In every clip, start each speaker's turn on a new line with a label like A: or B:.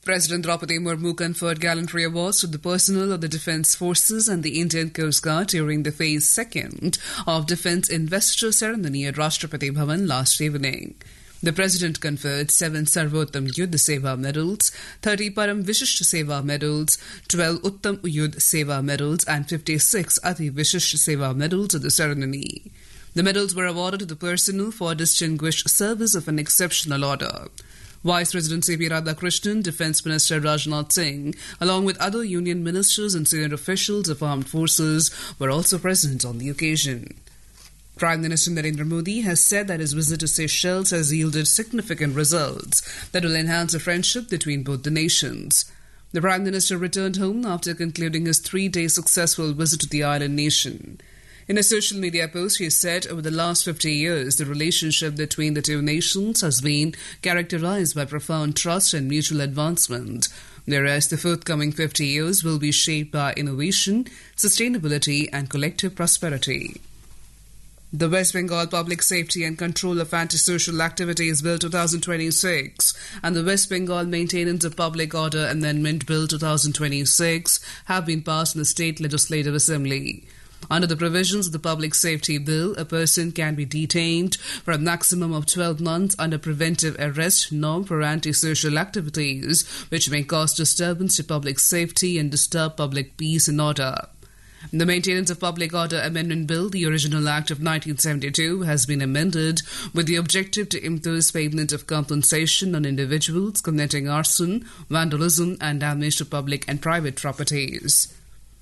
A: President Draupadi Murmu conferred gallantry awards to the personnel of the Defence Forces and the Indian Coast Guard during the Phase 2nd of Defence Investiture ceremony at Rashtrapati Bhavan last evening. The President conferred 7 Sarvottam Yudh Seva medals, 30 Param Vishisht Seva medals, 12 Uttam Yudh Seva medals and 56 Ati Vishisht Seva medals at the ceremony. The medals were awarded to the personnel for distinguished service of an exceptional order. Vice President C.P. Radhakrishnan, Defence Minister Rajnath Singh, along with other union ministers and senior officials of armed forces, were also present on the occasion. Prime Minister Narendra Modi has said that his visit to Seychelles has yielded significant results that will enhance the friendship between both the nations. The Prime Minister returned home after concluding his 3-day successful visit to the island nation. In a social media post, he said over the last 50 years, the relationship between the two nations has been characterized by profound trust and mutual advancement, whereas the forthcoming 50 years will be shaped by innovation, sustainability and collective prosperity. The West Bengal Public Safety and Control of Antisocial Activities Bill 2026 and the West Bengal Maintenance of Public Order Amendment Bill 2026 have been passed in the State Legislative Assembly. Under the provisions of the Public Safety Bill, a person can be detained for a maximum of 12 months under preventive arrest norm for antisocial activities which may cause disturbance to public safety and disturb public peace and order. The Maintenance of Public Order Amendment Bill, the original Act of 1972, has been amended with the objective to impose payment of compensation on individuals committing arson, vandalism and damage to public and private properties.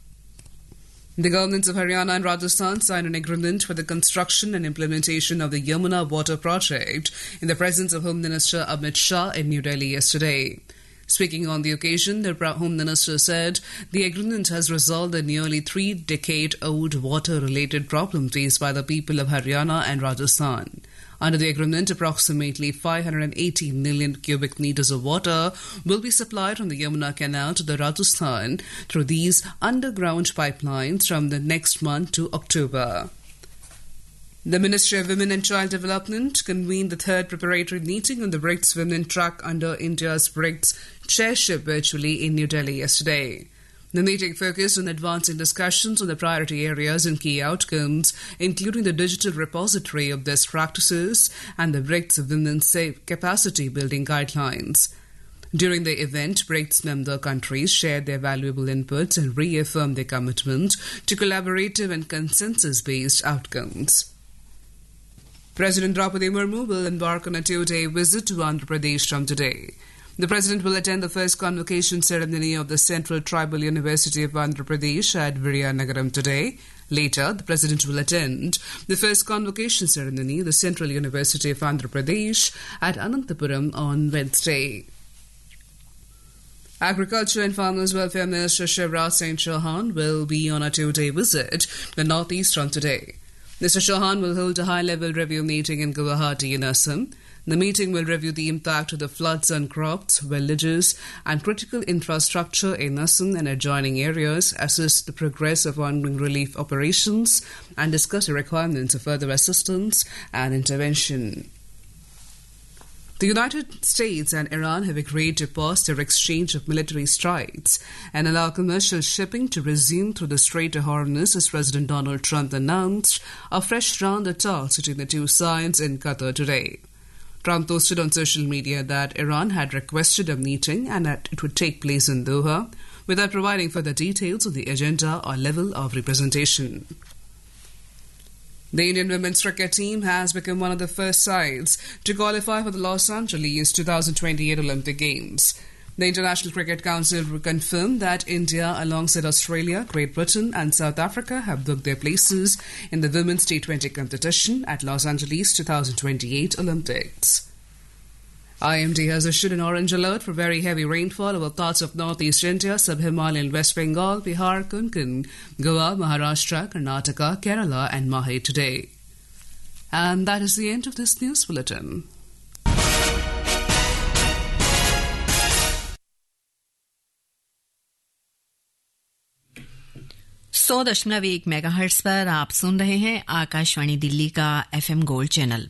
A: The governments of Haryana and Rajasthan signed an agreement for the construction and implementation of the Yamuna Water Project in the presence of Home Minister Amit Shah in New Delhi yesterday. Speaking on the occasion, the Home Minister said the agreement has resolved the nearly 3-decade-old water-related problem faced by the people of Haryana and Rajasthan. Under the agreement, approximately 580 million cubic meters of water will be supplied from the Yamuna Canal to the Rajasthan through these underground pipelines from the next month to October. The Ministry of Women and Child Development convened the 3rd preparatory meeting on the BRICS Women track under India's BRICS chairship virtually in New Delhi yesterday. The meeting focused on advancing discussions on the priority areas and key outcomes, including the digital repository of best practices and the BRICS Women's Capacity Building Guidelines. During the event, BRICS member countries shared their valuable inputs and reaffirmed their commitment to collaborative and consensus-based outcomes. President Draupadi Murmu will embark on a 2-day visit to Andhra Pradesh from today. The President will attend the first convocation ceremony of the Central Tribal University of Andhra Pradesh at Vizianagaram today. Later, the President will attend the first convocation ceremony of the Central University of Andhra Pradesh at Anantapuram on Wednesday. Agriculture and Farmers Welfare Minister Shivraj Singh Chauhan will be on a 2-day visit to the Northeast from today. Mr. Chauhan will hold a high-level review meeting in Guwahati in Assam. The meeting will review the impact of the floods on crops, villages and critical infrastructure in Assam and adjoining areas, assess the progress of ongoing relief operations and discuss the requirements of further assistance and intervention. The United States and Iran have agreed to pause their exchange of military strikes and allow commercial shipping to resume through the Strait of Hormuz as President Donald Trump announced a fresh round of talks between the two sides in Qatar today. Trump posted on social media that Iran had requested a meeting and that it would take place in Doha, without providing further details of the agenda or level of representation. The Indian women's cricket team has become one of the first sides to qualify for the Los Angeles 2028 Olympic Games. The International Cricket Council confirmed that India, alongside Australia, Great Britain and South Africa, have booked their places in the women's T20 competition at Los Angeles 2028 Olympics. IMD has issued an orange alert for very heavy rainfall over parts of northeast India, sub-Himalayan West Bengal, Bihar, Konkan, Goa, Maharashtra, Karnataka, Kerala and Mahe today. And that is the end of this news bulletin.
B: 100.1 megahertz पर आप सुन रहे हैं आकाशवाणी दिल्ली का FM gold channel.